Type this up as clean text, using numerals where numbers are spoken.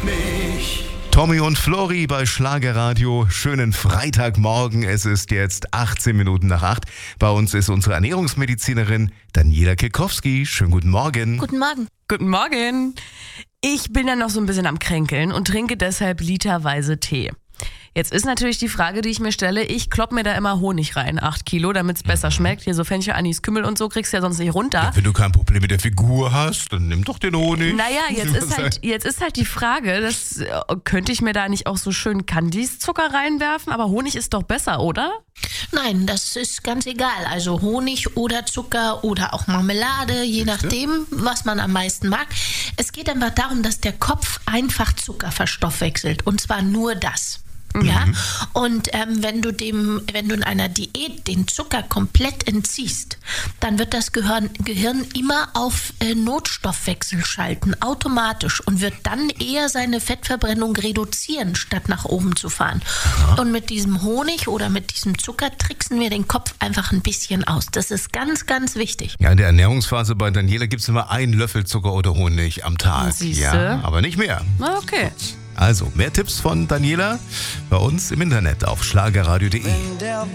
mich. Tommy und Flori bei Schlagerradio. Schönen Freitagmorgen. Es ist jetzt 18 Minuten nach 8. Bei uns ist unsere Ernährungsmedizinerin Daniela Kekowski. Schönen guten Morgen. Guten Morgen. Guten Morgen. Ich bin ja noch so ein bisschen am Kränkeln und trinke deshalb literweise Tee. Jetzt ist natürlich die Frage, die ich mir stelle, ich klopp mir da immer Honig rein, 8 Kilo, damit es besser schmeckt. Hier so Fenchel, Anis, Kümmel und so kriegst du ja sonst nicht runter. Ja, wenn du kein Problem mit der Figur hast, dann nimm doch den Honig. Naja, jetzt ist halt die Frage, könnte ich mir da nicht auch so schön Kandiszucker reinwerfen? Aber Honig ist doch besser, oder? Nein, das ist ganz egal. Also Honig oder Zucker oder auch Marmelade, je nachdem, was man am meisten mag. Es geht einfach darum, dass der Kopf einfach Zucker verstoffwechselt. Und zwar nur das. Ja, und wenn du in einer Diät den Zucker komplett entziehst, dann wird das Gehirn immer auf Notstoffwechsel schalten, automatisch, und wird dann eher seine Fettverbrennung reduzieren, statt nach oben zu fahren. Aha. Und mit diesem Honig oder mit diesem Zucker tricksen wir den Kopf einfach ein bisschen aus. Das ist ganz, ganz wichtig. Ja, in der Ernährungsphase bei Daniela gibt es immer einen Löffel Zucker oder Honig am Tag. Siehste? Ja, aber nicht mehr. Okay. Also, mehr Tipps von Daniela bei uns im Internet auf schlagerradio.de.